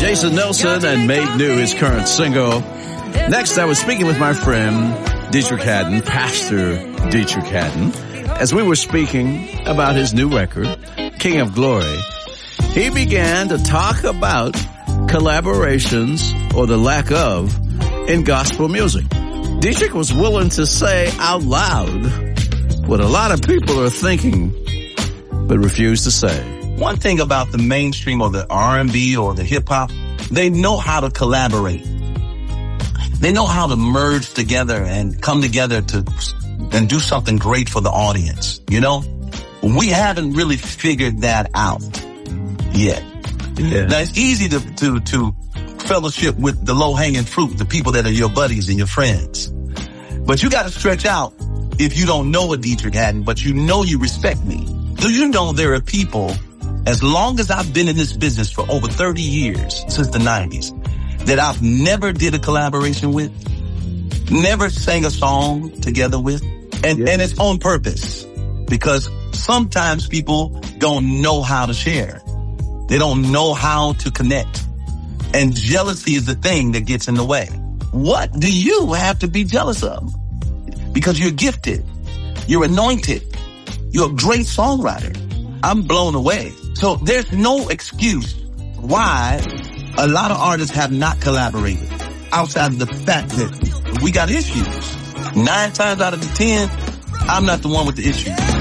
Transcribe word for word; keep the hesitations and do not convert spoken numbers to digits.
Jason Nelson and Made New, his current single. Next, I was speaking with my friend Deitrick Haddon, Pastor Deitrick Haddon, as we were speaking about his new record, King of Glory. He began to talk about collaborations, or the lack of, in gospel music. Deitrick was willing to say out loud what a lot of people are thinking, but refuse to say. One thing about the mainstream or the R and B or the hip hop, they know how to collaborate. They know how to merge together and come together to and do something great for the audience. You know, we haven't really figured that out yet. Yeah. Now it's easy to, to, to fellowship with the low hanging fruit, the people that are your buddies and your friends. But you got to stretch out if you don't know a Deitrick Haddon, but you know you respect me. Do you know there are people, as long as I've been in this business for over thirty years, since the nineties, that I've never did a collaboration with, never sang a song together with, and, yeah. and it's on purpose. Because sometimes people don't know how to share. They don't know how to connect. And jealousy is the thing that gets in the way. What do you have to be jealous of? Because you're gifted. You're anointed. You're a great songwriter. I'm blown away. So there's no excuse why a lot of artists have not collaborated outside of the fact that we got issues. Nine times out of the ten, I'm not the one with the issue.